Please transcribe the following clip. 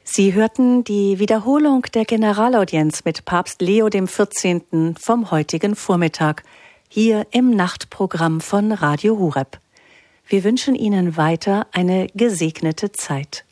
Sie hörten die Wiederholung der Generalaudienz mit Papst Leo XIV. Vom heutigen Vormittag, hier im Nachtprogramm von Radio Horeb. Wir wünschen Ihnen weiter eine gesegnete Zeit.